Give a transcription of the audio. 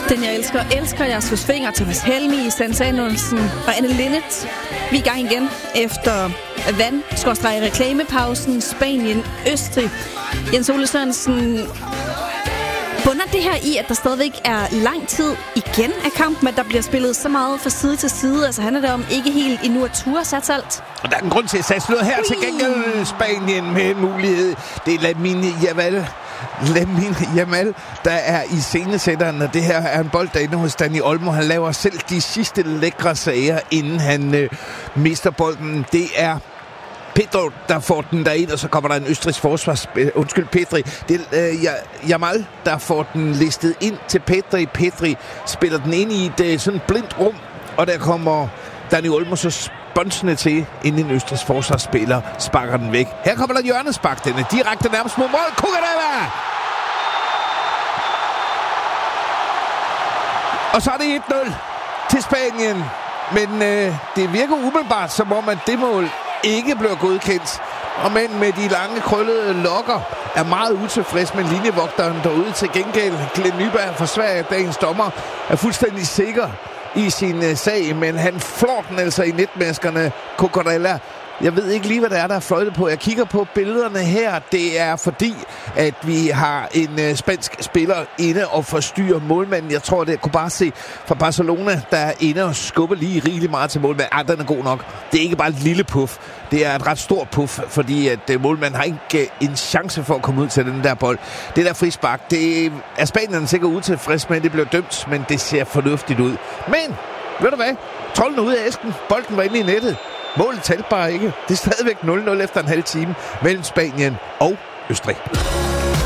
Den jeg elsker Jaskus Finger, Thomas Helmi, Stan Samuelsen og Anne Linnet. Vi er i gang igen efter reklamepausen Spanien, Østrig. Jens Ole Sørensen, bunder det her i, at der stadigvæk er lang tid igen af kampen, at der bliver spillet så meget fra side til side? Altså handler det om ikke helt endnu at ture sat alt? Og der er en grund til at sætte slået her til gengæld Spanien med mulighed. Det er Lamine Yamal, der er i scenesætteren, og det her er en bold, der inde hos Dani Olmo. Han laver selv de sidste lækre sager, inden han mister bolden. Det er Pedro, der får den derind, og så kommer der en østrigsk Pedri. Det er Yamal, der får den listet ind til Pedri. Pedri spiller den ind i et sådan blindt rum, og der kommer Dani Olmo så sponsende til, inden en østrigsk forsvarsspiller sparker den væk. Her kommer der hjørnespark, den er direkte nærmest mod mål. Cucurella! Og så er det 1-0 til Spanien. Men det virker umiddelbart, som om at det mål ikke bliver godkendt. Og men med de lange, krøllede lokker er meget utilfreds med linjevogteren derude. Til gengæld Glenn Nyberg fra Sverige, dagens dommer, er fuldstændig sikker i sin sag, men han flår den altså i netmaskerne. Cucurella. Jeg ved ikke lige, hvad det er, der er fløjtet på. Jeg kigger på billederne her. Det er fordi, at vi har en spansk spiller inde og forstyrrer målmanden. Jeg tror, det jeg kunne bare se fra Barcelona, der er inde og skubber lige rigeligt meget til målmanden. Den er god nok. Det er ikke bare et lille puff. Det er et ret stort puff, fordi at målmanden har ikke en chance for at komme ud til den der bold. Det der frispark, det er Spanien sikkert utilfreds med. Det bliver dømt, men det ser fornuftigt ud. Men, ved du hvad? Trolden er ude af æsken. Bolden var inde i nettet. Målet talte bare ikke. Det er stadigvæk 0-0 efter en halv time mellem Spanien og Østrig.